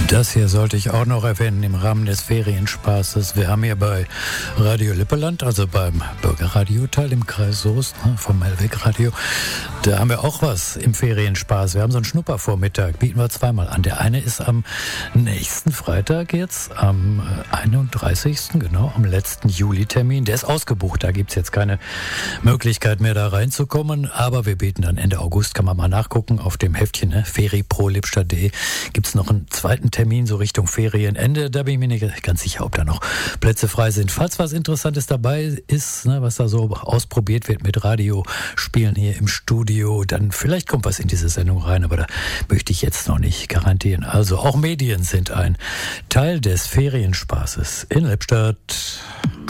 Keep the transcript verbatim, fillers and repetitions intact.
Das hier sollte ich auch noch erwähnen im Rahmen des Ferienspaßes. Wir haben hier bei Radio Lippeland, also beim Bürgerradio-Teil im Kreis Soest, vom Melweg-Radio, da haben wir auch was im Ferienspaß. Wir haben so einen Schnuppervormittag, bieten wir zweimal an. Der eine ist am nächsten Freitag jetzt, am einunddreißigsten genau, am letzten Juli-Termin. Der ist ausgebucht, da gibt es jetzt keine Möglichkeit mehr da reinzukommen, aber wir bieten dann Ende August, kann man mal nachgucken, auf dem Heftchen, ne, feriproLippstadt punkt de, gibt es noch einen zweiten Termin, so Richtung Ferienende. Da bin ich mir nicht ganz sicher, ob da noch Plätze frei sind. Falls was Interessantes dabei ist, ne, was da so ausprobiert wird mit Radiospielen hier im Studio, dann vielleicht kommt was in diese Sendung rein, aber da möchte ich jetzt noch nicht garantieren. Also auch Medien sind ein Teil des Ferienspaßes in Lippstadt.